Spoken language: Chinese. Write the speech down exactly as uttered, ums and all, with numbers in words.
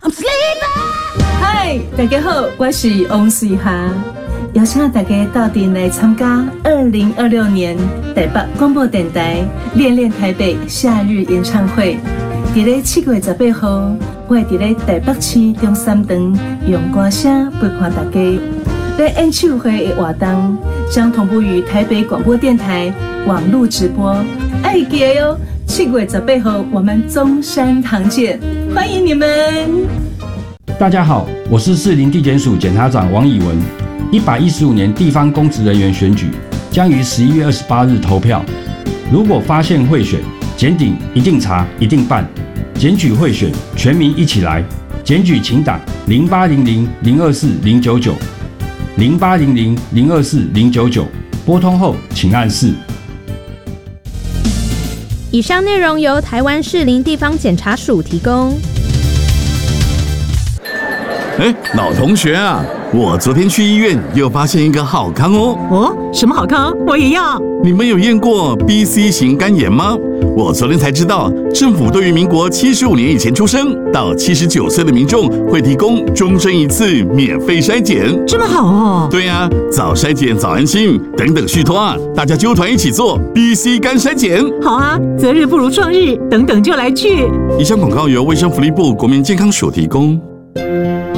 嗨，大家好，我是王水霞，邀请大家到店来参加二零二六年台北广播电台恋恋台北夏日演唱会。伫咧七月十八号，我会伫咧台北市中山堂用歌声陪伴大家。在演唱会的活动将同步于台北广播电台网络直播，爱记得哟！七月十八号我们中山堂见，欢迎你们！ 大家好，我是士林地检署检察长王以文。一百一十五年地方公职人员选举将于十一月二十八日投票。如果发现贿选，检警一定查，一定办。检举贿选，全民一起来。检举请打零八零零零二四零九九。零八零零零二四零九九，拨通后请按四。 以上内容由台湾士林地方检察署提供。 哎，老同学啊，我昨天去医院又发现一个好康哦。 哦，什么好康？我也要。 你们有验过 B C 型肝炎吗？我昨天才知道，政府对于民国七十五年以前出生到七十九岁的民众会提供终身一次免费筛检。 这么好哦？ 对呀、啊，早筛检早安心，等等续托啊，大家揪团一起做 B C 肝筛检。 好啊，择日不如撞日，等等就来去。 以上广告由卫生福利部国民健康署提供。